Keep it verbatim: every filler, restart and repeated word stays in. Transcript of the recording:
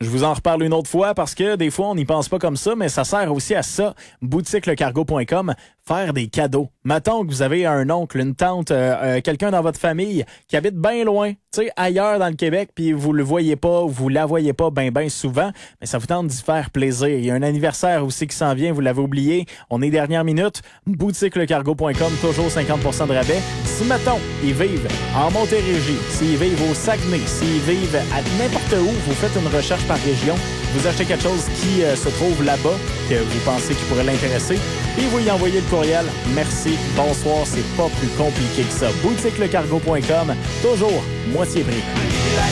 Je vous en reparle une autre fois parce que des fois, on n'y pense pas comme ça, mais ça sert aussi à ça. boutique le cargo point com, faire des cadeaux. Mettons que vous avez un oncle, une tante, euh, euh, quelqu'un dans votre famille qui habite bien loin, tu sais, ailleurs dans le Québec, puis vous le voyez pas, vous la voyez pas bien ben souvent, mais ça vous tente d'y faire plaisir. Il y a un anniversaire aussi qui s'en vient, vous l'avez oublié. On est dernière minute. boutique le cargo point com, toujours cinquante pour cent de rabais. Si, mettons, ils vivent en Montérégie, s'ils vivent au Saguenay, s'ils vivent à n'importe où, vous faites une recherche par région, vous achetez quelque chose qui euh, se trouve là-bas, que vous pensez qui pourrait l'intéresser, et vous y envoyez le courriel. Merci, bonsoir, c'est pas plus compliqué que ça. boutique le cargo point com, toujours moitié prix.